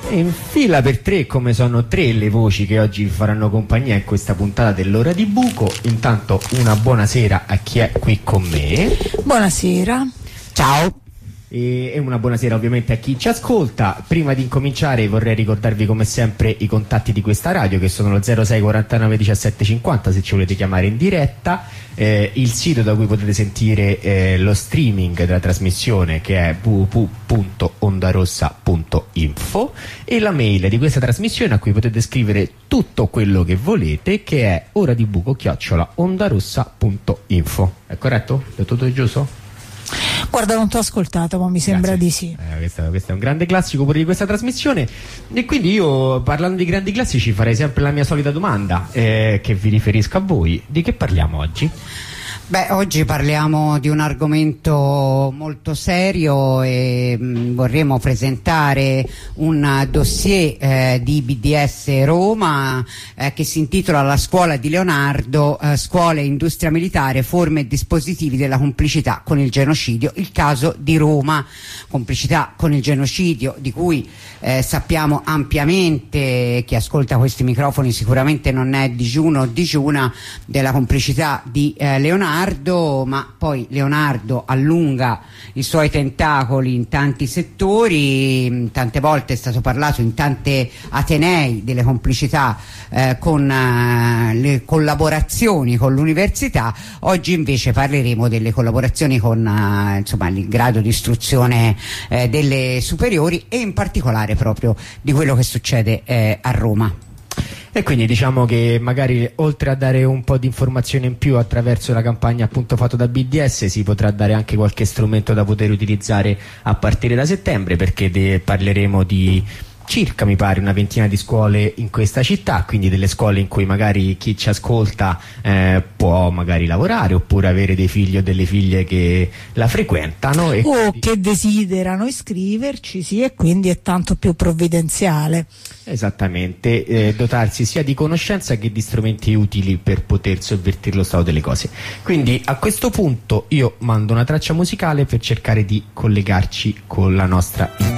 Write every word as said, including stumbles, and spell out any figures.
In fila per tre, come sono tre le voci che oggi vi faranno compagnia in questa puntata dell'Ora di Buco. Intanto una buonasera a chi è qui con me. Buonasera. Ciao. E una buonasera ovviamente a chi ci ascolta. Prima di incominciare vorrei ricordarvi come sempre i contatti di questa radio, che sono lo zero sei quarantanove diciassette cinquanta se ci volete chiamare in diretta, eh, il sito da cui potete sentire eh, lo streaming della trasmissione, che è w w w punto ondarossa punto info, e la mail di questa trasmissione a cui potete scrivere tutto quello che volete, che è oradibuco chiocciola ondarossa punto info. È corretto? È tutto giusto? Guarda, non ti ho ascoltato, ma mi sembra Grazie. di sì. Eh, questo, questo è un grande classico pure di questa trasmissione, e quindi io, parlando di grandi classici, farei sempre la mia solita domanda, eh, che vi riferisco a voi. Di che parliamo oggi? Beh, oggi parliamo di un argomento molto serio e mh, vorremmo presentare un dossier eh, di B D S Roma eh, che si intitola La scuola di Leonardo, eh, scuole e industria militare, forme e dispositivi della complicità con il genocidio, il caso di Roma. Complicità con il genocidio di cui eh, sappiamo ampiamente, chi ascolta questi microfoni sicuramente non è digiuno o digiuna della complicità di eh, Leonardo. Ma poi Leonardo allunga i suoi tentacoli in tanti settori, tante volte è stato parlato in tante atenei delle complicità eh, con eh, le collaborazioni con l'università. Oggi invece parleremo delle collaborazioni con eh, insomma, il grado di istruzione eh, delle superiori, e in particolare proprio di quello che succede eh, a Roma. E quindi diciamo che magari, oltre a dare un po' di informazione in più attraverso la campagna appunto fatta da B D S, si potrà dare anche qualche strumento da poter utilizzare a partire da settembre, perché de- parleremo di circa, mi pare, una ventina di scuole in questa città, quindi delle scuole in cui magari chi ci ascolta eh, può magari lavorare, oppure avere dei figli o delle figlie che la frequentano e o quindi... che desiderano iscriverci, sì, e quindi è tanto più provvidenziale. Esattamente, eh, dotarsi sia di conoscenza che di strumenti utili per poter sovvertire lo stato delle cose. Quindi a questo punto io mando una traccia musicale per cercare di collegarci con la nostra intervista.